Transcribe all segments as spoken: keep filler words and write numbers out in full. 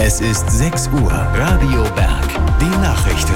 Es ist sechs Uhr. Radio Berg. Die Nachrichten.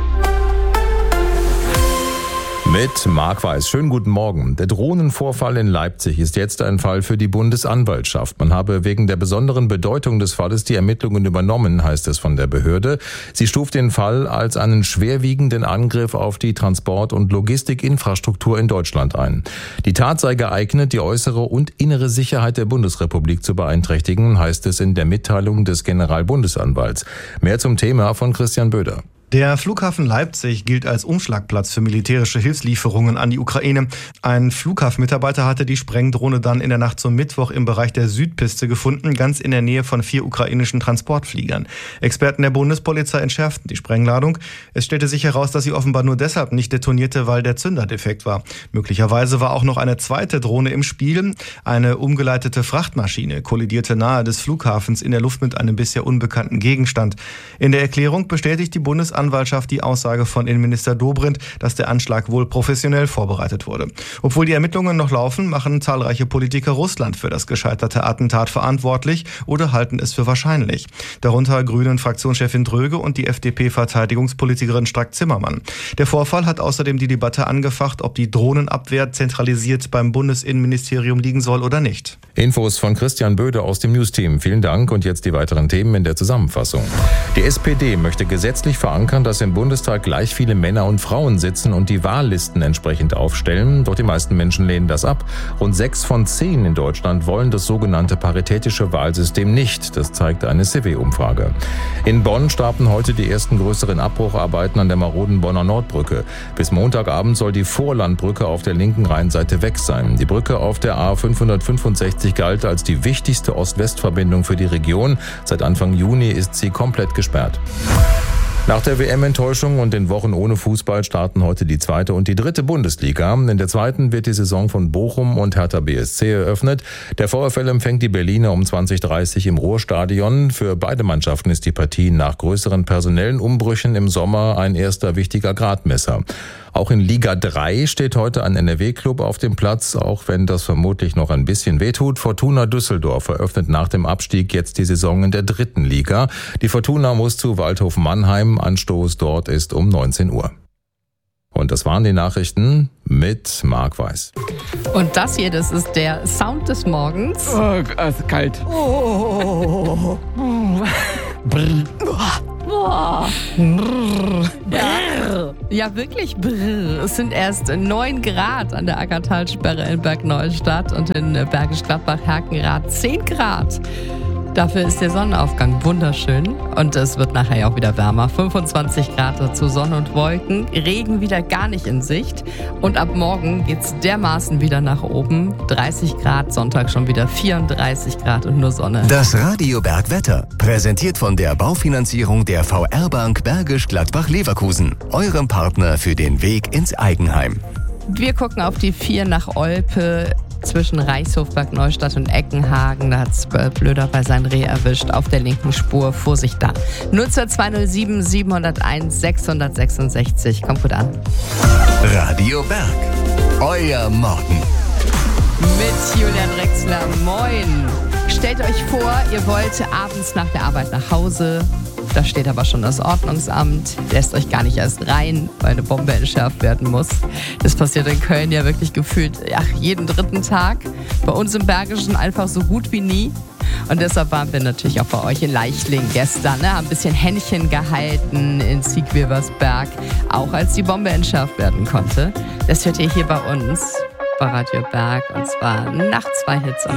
Mit Marc Weiß. Schönen guten Morgen. Der Drohnenvorfall in Leipzig ist jetzt ein Fall für die Bundesanwaltschaft. Man habe wegen der besonderen Bedeutung des Falles die Ermittlungen übernommen, heißt es von der Behörde. Sie stuft den Fall als einen schwerwiegenden Angriff auf die Transport- und Logistikinfrastruktur in Deutschland ein. Die Tat sei geeignet, die äußere und innere Sicherheit der Bundesrepublik zu beeinträchtigen, heißt es in der Mitteilung des Generalbundesanwalts. Mehr zum Thema von Christian Böder. Der Flughafen Leipzig gilt als Umschlagplatz für militärische Hilfslieferungen an die Ukraine. Ein Flughafenmitarbeiter hatte die Sprengdrohne dann in der Nacht zum Mittwoch im Bereich der Südpiste gefunden, ganz in der Nähe von vier ukrainischen Transportfliegern. Experten der Bundespolizei entschärften die Sprengladung. Es stellte sich heraus, dass sie offenbar nur deshalb nicht detonierte, weil der Zünder defekt war. Möglicherweise war auch noch eine zweite Drohne im Spiel. Eine umgeleitete Frachtmaschine kollidierte nahe des Flughafens in der Luft mit einem bisher unbekannten Gegenstand. In der Erklärung bestätigt die Bundesanwaltschaft Anwaltschaft die Aussage von Innenminister Dobrindt, dass der Anschlag wohl professionell vorbereitet wurde. Obwohl die Ermittlungen noch laufen, machen zahlreiche Politiker Russland für das gescheiterte Attentat verantwortlich oder halten es für wahrscheinlich. Darunter Grünen-Fraktionschefin Dröge und die F D P-Verteidigungspolitikerin Strack-Zimmermann. Der Vorfall hat außerdem die Debatte angefacht, ob die Drohnenabwehr zentralisiert beim Bundesinnenministerium liegen soll oder nicht. Infos von Christian Böder aus dem News-Team. Vielen Dank und jetzt die weiteren Themen in der Zusammenfassung. Die S P D möchte gesetzlich verankern, dass im Bundestag gleich viele Männer und Frauen sitzen und die Wahllisten entsprechend aufstellen. Doch die meisten Menschen lehnen das ab. Rund sechs von zehn in Deutschland wollen das sogenannte paritätische Wahlsystem nicht. Das zeigt eine C W-Umfrage. In Bonn starten heute die ersten größeren Abbrucharbeiten an der maroden Bonner Nordbrücke. Bis Montagabend soll die Vorlandbrücke auf der linken Rheinseite weg sein. Die Brücke auf der A fünfhundertfünfundsechzig galt als die wichtigste Ost-West-Verbindung für die Region. Seit Anfang Juni ist sie komplett gesperrt. Nach der W M-Enttäuschung und den Wochen ohne Fußball starten heute die zweite und die dritte Bundesliga. In der zweiten wird die Saison von Bochum und Hertha B S C eröffnet. Der VfL empfängt die Berliner um zwanzig Uhr dreißig im Ruhrstadion. Für beide Mannschaften ist die Partie nach größeren personellen Umbrüchen im Sommer ein erster wichtiger Gradmesser. Auch in Liga drei steht heute ein N R W-Club auf dem Platz, auch wenn das vermutlich noch ein bisschen wehtut. Fortuna Düsseldorf eröffnet nach dem Abstieg jetzt die Saison in der dritten Liga. Die Fortuna muss zu Waldhof Mannheim. Anstoß dort ist um neunzehn Uhr. Und das waren die Nachrichten mit Marc Weiß. Und das hier, das ist der Sound des Morgens. Oh, es ist kalt. Oh. Brr. Boah. Brr. Ja. ja, wirklich brr. Es sind erst neun Grad an der Aggertalsperre in Bergneustadt und in Bergisch Gladbach-Herkenrath zehn Grad. Dafür ist der Sonnenaufgang wunderschön und es wird nachher ja auch wieder wärmer. fünfundzwanzig Grad dazu, Sonne und Wolken, Regen wieder gar nicht in Sicht. Und ab morgen geht's dermaßen wieder nach oben. dreißig Grad, Sonntag schon wieder vierunddreißig Grad und nur Sonne. Das Radio Berg Wetter, präsentiert von der Baufinanzierung der V R-Bank Bergisch Gladbach-Leverkusen, eurem Partner für den Weg ins Eigenheim. Wir gucken auf die vier nach Olpe. Zwischen Reichshof, Bergneustadt und Eckenhagen. Da hat es blöder bei seinem Reh erwischt. Auf der linken Spur. Vorsicht da. null zwei zwei null sieben sieben null eins sechs sechs sechs. Kommt gut an. Radio Berg. Euer Morgen. Mit Julian Drexler. Moin. Stellt euch vor, ihr wollt abends nach der Arbeit nach Hause. Da steht aber schon das Ordnungsamt, lässt euch gar nicht erst rein, weil eine Bombe entschärft werden muss. Das passiert in Köln ja wirklich gefühlt ach, jeden dritten Tag. Bei uns im Bergischen einfach so gut wie nie. Und deshalb waren wir natürlich auch bei euch in Leichling gestern, ne? Haben ein bisschen Händchen gehalten in Sieg-Wilversberg, auch als die Bombe entschärft werden konnte. Das hört ihr hier bei uns, bei Radio Berg, und zwar nach zwei Hits.